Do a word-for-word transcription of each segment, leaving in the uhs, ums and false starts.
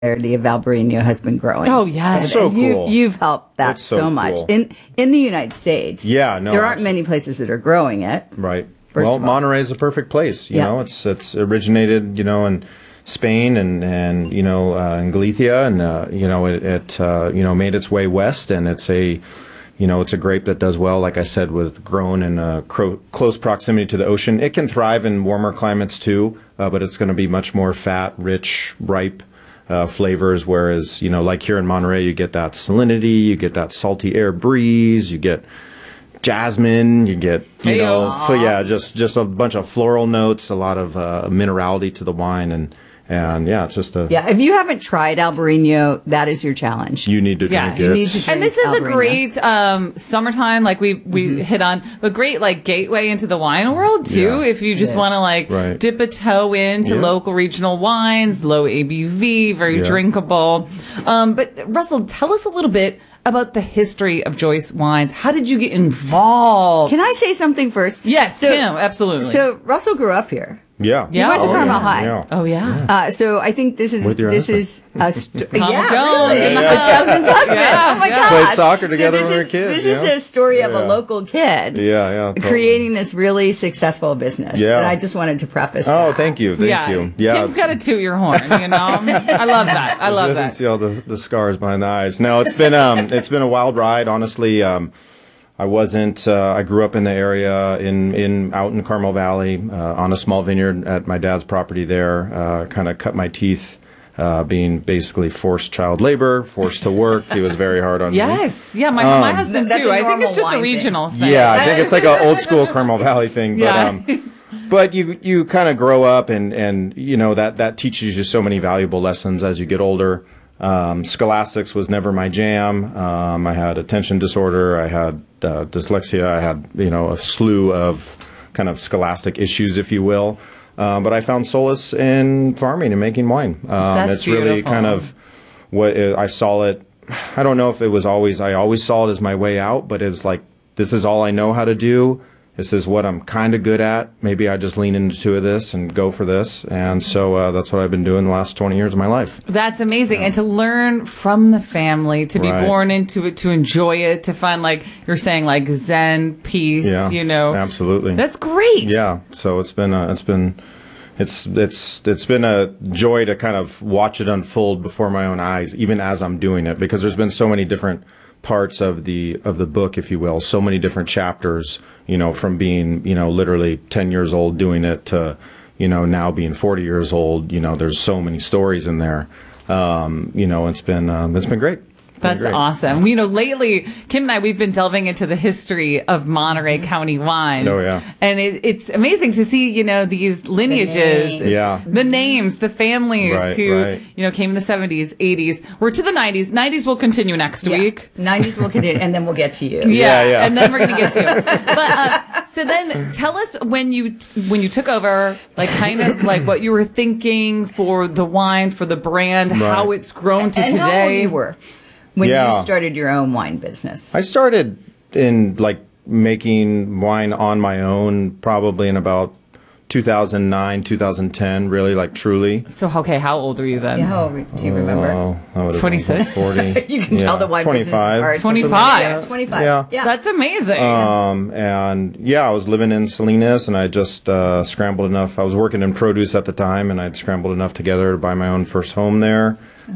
variety of Albarino has been growing. Oh, yes. That's so You, cool. you've helped that That's so so, much. cool. In in the United States, Yeah, no, there aren't absolutely. many places that are growing it. Right. First Well, of all. Monterey is a perfect place. You Yeah. know, it's it's originated, you know, in Spain and and you know uh, in Galicia, and uh, you know it, it uh, you know made its way west, and it's a you know it's a grape that does well, like I said, with grown in uh, cro- close proximity to the ocean. It can thrive in warmer climates too, uh, but it's going to be much more fat, rich, ripe. Uh, flavors, whereas, you know, like here in Monterey, you get that salinity, you get that salty air breeze, you get jasmine, you get, you Hey-o. know, so yeah, just just a bunch of floral notes, a lot of uh, minerality to the wine, and and yeah, it's just a Yeah, if you haven't tried Albarino, that is your challenge. you need to Yeah, drink you it. need to- And this is a Albarino. great um, summertime, like we we Mm-hmm. hit on, but great like gateway into the wine world too. Yeah. If you just is. want to like Right. dip a toe into Yeah. local regional wines, low A B V, very Yeah. drinkable. Um, but Russell, tell us a little bit about the history of Joyce Wines. How did you get involved? Can I say something first? yes, So- Kim, absolutely. So Russell grew up here. Yeah. Yeah. went to Oh, Carmel yeah. High. Yeah. oh yeah. Uh, so I think this is With your this husband. is a sto- Tom yeah, Jones really. in the With house. Justin's husband. Yeah, Oh my yeah. God! Played soccer together so this when we were is, kids, This yeah. is a story of a Yeah. local kid. Yeah, yeah. totally. Creating this really successful business. Yeah. And I just wanted to preface Oh, that. thank you, thank yeah. you. Yeah, Kim's it's- got to toot your horn, you know? I love that. I love doesn't that. see all the, the scars behind the eyes. No, it's been um, it's been a wild ride. Honestly, um, I wasn't. Uh, I grew up in the area in in out in Carmel Valley uh, on a small vineyard at my dad's property there. Uh, kind of cut my teeth. Uh, being basically forced child labor, forced to work. He was very hard on me. Yes. Yeah, my, my husband That's too. a I think it's normal just a wine thing. regional thing. Yeah, I think it's like an old school Carmel Valley thing. But Yeah. um, but you you kind of grow up, and and you know that that teaches you so many valuable lessons as you get older. Um, scholastics was never my jam. Um, I had attention disorder. I had uh, dyslexia. I had you know a slew of kind of scholastic issues, if you will. Um, but I found solace in farming and making wine. Um, That's it's really beautiful. kind of what it, I saw it. I don't know if it was always, I always saw it as my way out, but it was like, this is all I know how to do. This is what I'm kind of good at. Maybe I just lean into this and go for this. And so uh, that's what I've been doing the last twenty years of my life. That's amazing. And to learn from the family, to be Right. born into it, to enjoy it, to find, like you're saying, like Zen, peace, Yeah, you know. absolutely. That's great. Yeah. So it's been, uh, it's been, it's, it's, it's been a joy to kind of watch it unfold before my own eyes, even as I'm doing it, because there's been so many different parts of the of the book, if you will, so many different chapters, you know, from being, you know, literally ten years old doing it to, you know, now being forty years old. You know, there's so many stories in there. Um, you know, it's been um, it's been great. It's been That's great. awesome. You know, lately, Kim and I, we've been delving into the history of Monterey County wines. Oh, yeah. And it, it's amazing to see, you know, these lineages. names. Yeah. The names, the families Right, who, right. you know, came in the seventies, eighties. We're to the nineties. nineties will continue next Yeah. week. nineties will continue, and then we'll get to you. Yeah, Yeah, yeah. and then we're gonna get to it. But uh, so then, tell us when you when you took over, like kind of like what you were thinking for the wine, for the brand, how Right. it's grown to And how old today. you were when Yeah. you started your own wine business. I started in like making wine on my own probably in about two thousand nine, two thousand ten, really like truly. So okay, how old are you then? Yeah, how old do you remember? Oh, I would've been twenty-six? forty. You can Yeah, tell the wine business is twenty-five. hard. twenty-five. Yeah, twenty-five. Yeah. Yeah. That's amazing. Um, and yeah, I was living in Salinas, and I just uh, scrambled enough. I was working in produce at the time, and I'd scrambled enough together to buy my own first home there.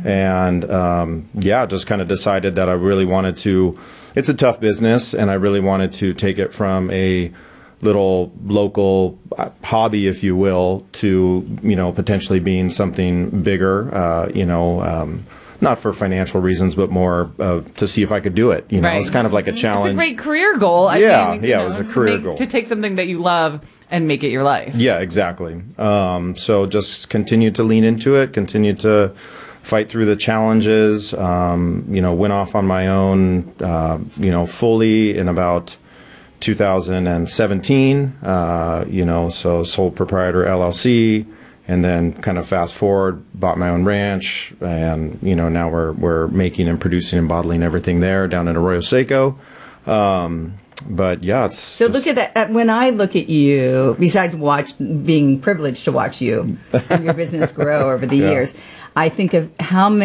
And um, yeah, just kind of decided that I really wanted to. It's a tough business, and I really wanted to take it from a little local uh, hobby, if you will, to you know potentially being something bigger. Uh, you know. Um, not for financial reasons, but more uh, to see if I could do it. You know, Right. it's kind of like a It's challenge. a great career goal. I Yeah, mean, you yeah, it know, was a to career make- goal. to take something that you love and make it your life. Yeah, exactly. Um, so just continue to lean into it, continue to fight through the challenges. Um, you know, went off on my own, uh, you know, fully in about two thousand seventeen. Uh, you know, so sole proprietor L L C, and then kind of fast forward, bought my own ranch, and you know now we're we're making and producing and bottling everything there down in Arroyo Seco. Um, but yeah, it's So look at that. When I look at you, besides watch being privileged to watch you and your business grow over the Yeah. years, I think of how many